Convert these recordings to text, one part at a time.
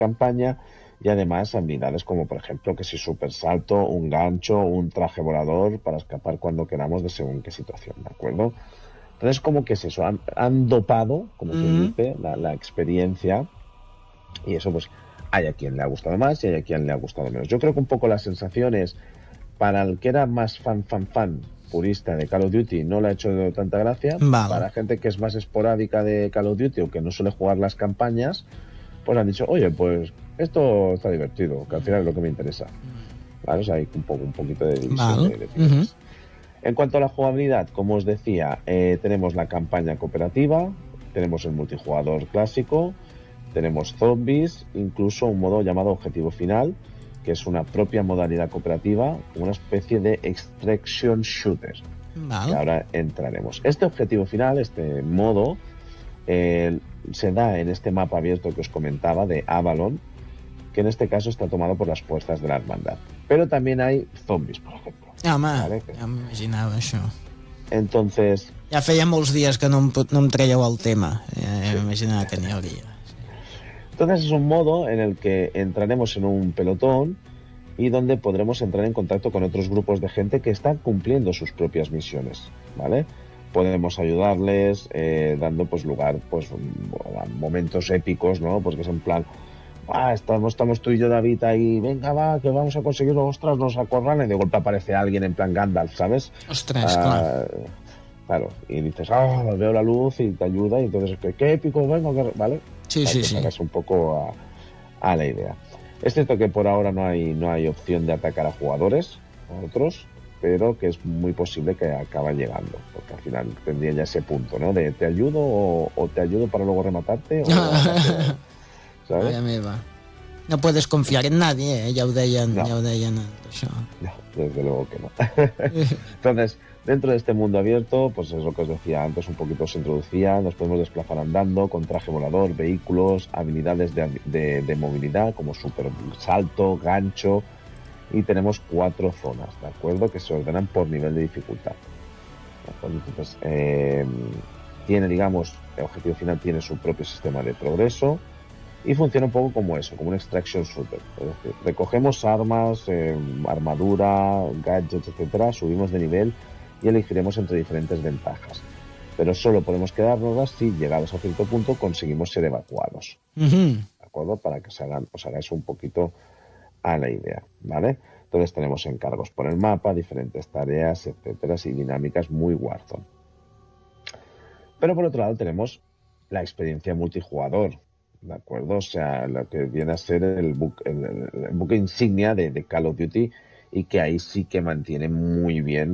campaña, y además habilidades como por ejemplo que si super salto, un gancho, un traje volador para escapar cuando queramos de según qué situación, ¿de acuerdo? Entonces como que es eso, han dopado, como quien dice, la experiencia, y eso pues hay a quien le ha gustado más y hay a quien le ha gustado menos. Yo creo que un poco las sensaciones para el que era más fan purista de Call of Duty no le ha hecho tanta gracia. Vale. Para gente que es más esporádica de Call of Duty o que no suele jugar las campañas, pues han dicho, oye, pues esto está divertido, que al final es lo que me interesa. ¿Vale? O sea, hay un poquito de división Vale. de opiniones. En cuanto a la jugabilidad, como os decía, tenemos la campaña cooperativa, tenemos el multijugador clásico, tenemos zombies, incluso un modo llamado objetivo final, que es una propia modalidad cooperativa, una especie de extraction shooter, que ahora entraremos. Este objetivo final, este modo, se da en este mapa abierto que os comentaba de Avalon, que en este caso está tomado por las fuerzas de la hermandad. Pero también hay zombies, por ejemplo. Home, ¿vale? ja m'imaginava això. Entonces... Ja feia molts dies que no em traieu el tema. Ja m'imaginava que n'hi hauria. Entonces es un modo en el que entraremos en un pelotón y donde podremos entrar en contacto con otros grupos de gente que están cumpliendo sus propias misiones, ¿vale? Podemos ayudarles dando pues lugar pues a momentos épicos, ¿no? Pues que es en plan, estamos tú y yo, David, ahí, venga, va, que vamos a conseguirlo, ostras, nos acorralan, y de golpe aparece alguien en plan Gandalf, ¿sabes? Ostras, clar. Claro, y dices, veo la luz y te ayuda, y entonces, qué épico, venga, ¿vale? Sí, Para sí, que sí. hagas un poco a la idea. Es cierto que por ahora no hay opción de atacar a jugadores, a otros, pero que es muy posible que acabe llegando, porque al final tendría ya ese punto, ¿no? De te ayudo o te ayudo para luego rematarte, o ¿sabes? Mare meva. No puedes confiar en nadie, ja ho deien, no. ja ho deien, això. No, desde luego que no. Entonces, dentro de este mundo abierto, pues es lo que os decía antes, un poquito se introducía, nos podemos desplazar andando, con traje volador, vehículos, habilidades de movilidad, como super salto, gancho, y tenemos 4 zonas, ¿de acuerdo? Que se ordenan por nivel de dificultad. ¿De acuerdo? Entonces, tiene, digamos, el objetivo final tiene su propio sistema de progreso, y funciona un poco como eso, como un extraction shooter. Es decir, recogemos armas, armadura, gadgets, etcétera, subimos de nivel y elegiremos entre diferentes ventajas. Pero solo podemos quedárnoslas si, llegados a cierto punto, conseguimos ser evacuados. ¿De acuerdo? Para que os hagáis un poquito a la idea, ¿vale? Entonces tenemos encargos por el mapa, diferentes tareas, etcétera, y dinámicas muy Warzone. Pero por otro lado tenemos la experiencia multijugador, ¿de acuerdo? O sea, lo que viene a ser el buque insignia de Call of Duty, y que ahí sí que mantiene muy bien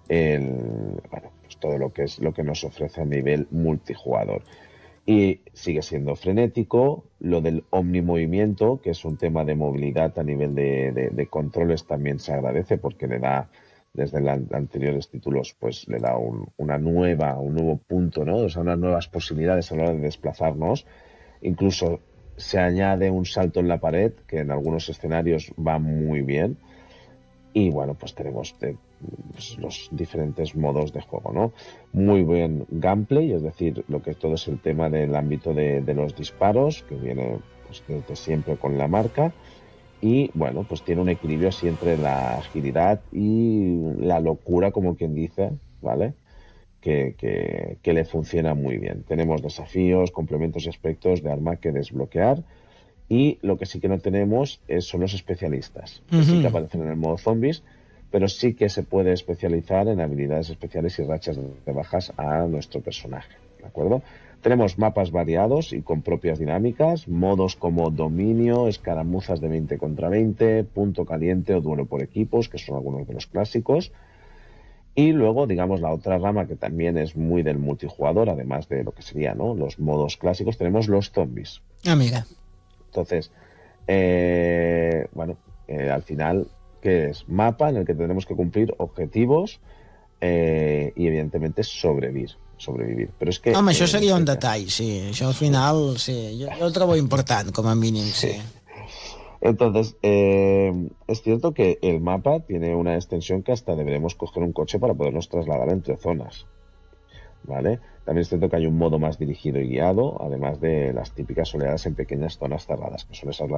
pues todo lo que nos ofrece a nivel multijugador. Y sigue siendo frenético. Lo del omnimovimiento, que es un tema de movilidad a nivel de controles, también se agradece, porque le da, desde los anteriores títulos, pues le da un nuevo punto, ¿no? O sea, unas nuevas posibilidades a la hora de desplazarnos. Incluso se añade un salto en la pared, que en algunos escenarios va muy bien. Y bueno, pues tenemos pues los diferentes modos de juego, ¿no? Muy buen gameplay, es decir, lo que todo es el tema del ámbito de los disparos, que viene pues desde siempre con la marca. Y bueno, pues tiene un equilibrio así entre la agilidad y la locura, como quien dice, ¿vale? Que le funciona muy bien. Tenemos desafíos, complementos y aspectos de arma que desbloquear, y lo que sí que no tenemos son los especialistas, que sí que aparecen en el modo zombies, pero sí que se puede especializar en habilidades especiales y rachas de bajas a nuestro personaje, ¿de acuerdo? Tenemos mapas variados y con propias dinámicas, modos como dominio, escaramuzas de 20 contra 20, punto caliente o duelo por equipos, que son algunos de los clásicos. Y luego, digamos, la otra rama que también es muy del multijugador, además de lo que serían, ¿no?, los modos clásicos, tenemos los zombies. Mira. Entonces, al final, ¿qué es? Mapa en el que tenemos que cumplir objetivos y, evidentemente, sobrevivir. Pero és que... Home, això seria un detall, sí. Això al final, sí. Jo el trobo important, com a mínim, sí. Entonces, es cierto que el mapa tiene una extensión que hasta deberemos coger un coche para podernos trasladar entre zonas, ¿vale? También es cierto que hay un modo más dirigido y guiado, además de las típicas oleadas en pequeñas zonas cerradas, que son esas las